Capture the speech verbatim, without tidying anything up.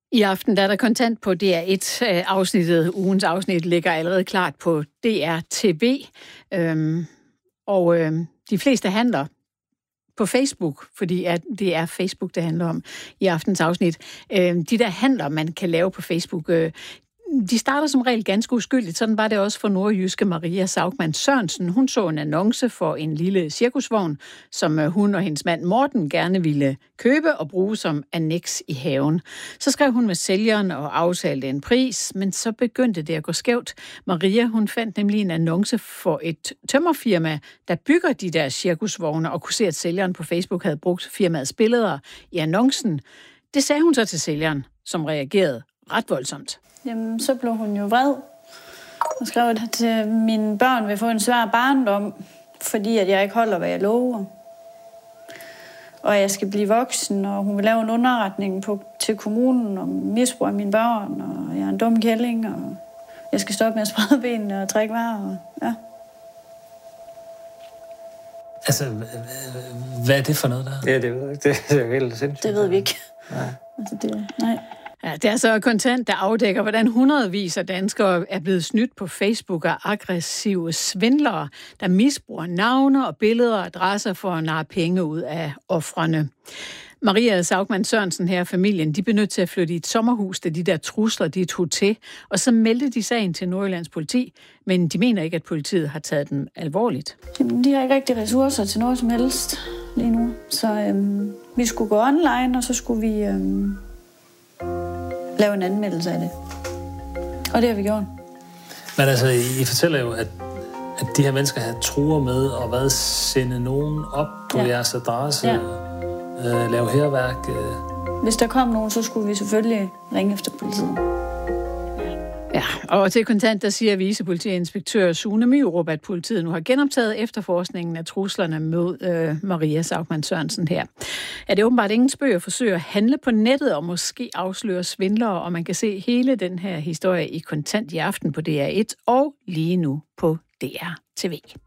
I aften der er der kontant på D R et. Afsnittet, ugens afsnit, ligger allerede klart på D R T V. Øhm, og øhm, de fleste handler på Facebook, fordi at det er Facebook, det handler om i aftens afsnit. Øhm, de der handler, man kan lave på Facebook, øh, de starter som regel ganske uskyldigt. Sådan var det også for nordjyske Maria Saugmann Sørensen. Hun så en annonce for en lille cirkusvogn, som hun og hendes mand Morten gerne ville købe og bruge som anneks i haven. Så skrev hun med sælgeren og aftalte en pris, men så begyndte det at gå skævt. Maria, hun fandt nemlig en annonce for et tømmerfirma, der bygger de der cirkusvogne, og kunne se, at sælgeren på Facebook havde brugt firmaets billeder i annoncen. Det sagde hun så til sælgeren, som reagerede ret voldsomt. Jamen, så blev hun jo vred og skrev, at mine børn vil få en svær barndom, fordi at jeg ikke holder, hvad jeg lover. Og jeg skal blive voksen, og hun vil lave en underretning på, til kommunen om misbrug af mine børn, og jeg er en dum kælling, og jeg skal stoppe med at sprede benene og trække varer. Og, ja. Altså, hvad er det for noget der? Ja, det ved jeg ikke. Det er helt sindssygt. Det ved vi ikke. Nej. Altså, det, nej. Ja, det er så kontant, der afdækker, hvordan hundredvis af danskere er blevet snydt på Facebook af aggressive svindlere, der misbruger navne og billeder og adresser for at narre penge ud af ofrene. Maria Saugmann Sørensen her, familien, de blev nødt til at flytte i et sommerhus, da de der trusler, de tog til, og så meldte de sagen til Nordjyllands politi, men de mener ikke, at politiet har taget den alvorligt. Jamen, de har ikke rigtig ressourcer til noget som helst lige nu, så øhm, vi skulle gå online, og så skulle vi øhm, lave en anmeldelse af det. Og det har vi gjort. Men altså, I fortæller jo, at, at de her mennesker her truer med at hvad, sende nogen op på ja. jeres adresse, ja. øh, lave hærværk. Øh. Hvis der kom nogen, så skulle vi selvfølgelig ringe efter politiet. Ja, og til kontant, der siger vicepolitiinspektør Sune Myrup, at politiet nu har genoptaget efterforskningen af truslerne mod øh, Maria Saugmann Sørensen her. Er det åbenbart ingen spøg at forsøge at handle på nettet og måske afsløre svindlere, og man kan se hele den her historie i kontant i aften på D R et og lige nu på D R T V.